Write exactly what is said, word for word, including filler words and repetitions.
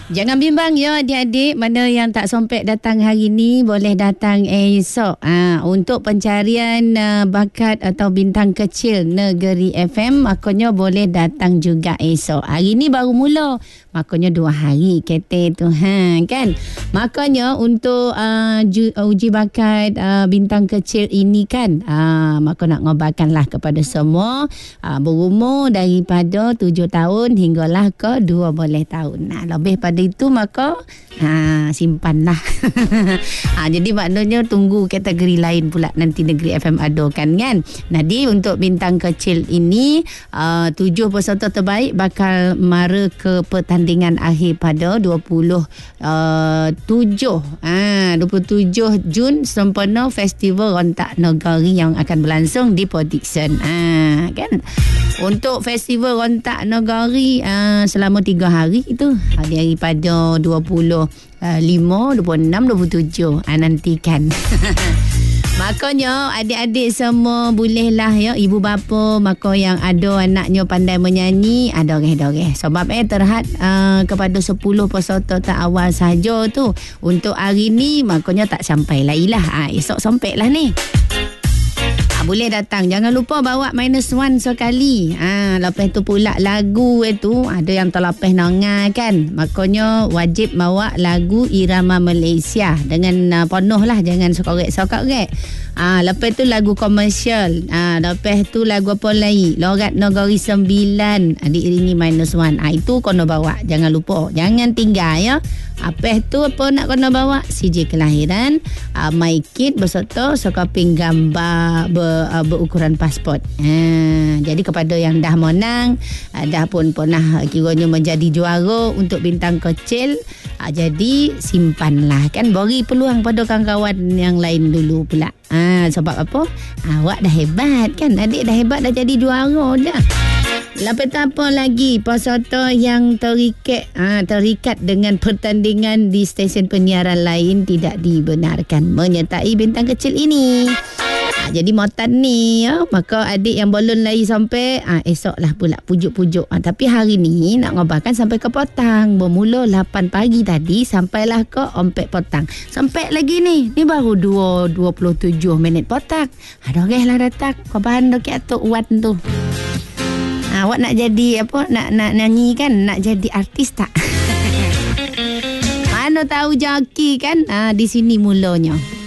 Jangan bimbang ya adik-adik, mana yang tak sompet datang hari ni boleh datang esok. Ha, untuk pencarian uh, bakat atau bintang kecil Negeri F M, makanya boleh datang juga esok. Hari ni baru mula, makanya dua hari kata tu, ha, kan? Makanya untuk uh, ju, uh, uji bakat uh, bintang kecil ini kan, uh, maka nak ngobarkanlah kepada semua uh, berumur daripada tujuh tahun hinggalah ke dua belas tahun. Nah, lebih pada itu maka ha, simpanlah. ha, jadi maknanya tunggu kategori lain pula nanti Negeri F M adakan kan. Jadi untuk bintang kecil ini uh, tujuh peserta terbaik bakal mara ke pertandingan akhir pada dua puluh tujuh ha, dua puluh tujuh Jun sempena Festival Rontak Negari yang akan berlangsung di Port Dickson. Ha, kan? Untuk Festival Rontak Negari uh, selama tiga hari itu, daripada dua puluh lima, dua puluh enam, dua puluh tujuh uh, nantikan. Makanya adik-adik semua bolehlah ya, ibu bapa maka yang ada anaknya pandai menyanyi, ada doreh-doreh. Sebab eh terhad uh, kepada sepuluh peserta terawal saja tu. Untuk hari ni makanya tak sampai lagi lah. Ha, esok sampailah ni. Ha, boleh datang. Jangan lupa bawa minus one sekali. Ha, lepas tu pula lagu itu ada yang terlepas nongai kan. Makanya wajib bawa lagu irama Malaysia dengan uh, penuh lah. Jangan sokorek-sokorek. Ha, lepas tu lagu komersial. Ha, lepas tu lagu apa lagi? Lorat Negeri Sembilan. Ha, diiringi minus one. Ha, itu kena bawa. Jangan lupa. Jangan tinggal ya. Apa tu apa nak kena bawa? C J kelahiran, uh, my kit berserta sekoping gambar ber, uh, berukuran pasport. Ha, jadi kepada yang dah menang, uh, dah pun pernah kiranya menjadi juara untuk bintang kecil, uh, jadi simpanlah kan, beri peluang pada kawan-kawan yang lain dulu pula. Ha, sebab apa? Awak dah hebat kan? Adik dah hebat, dah jadi juara dah. Lepas tu apa lagi? Peserta yang terikat, ha, terikat dengan pertandingan di stesen penyiaran lain tidak dibenarkan menyertai bintang kecil ini. Ha, jadi motan ni ya, maka adik yang belum lagi sampai, ha, esoklah pula pujuk-pujuk. Ha, tapi hari ni nak ngobarkan sampai ke petang. Bermula lapan pagi tadi sampailah ke empat petang. Sampai lagi ni. Ni baru dua puluh tujuh minit petang. Ada orang lah datang. Kau bahan dah ke atuk wan tu. Ha, awak nak jadi apa? Nak nak nyanyi kan? Nak jadi artis tak? Mana tahu joki kan? Ha, di sini mulanya.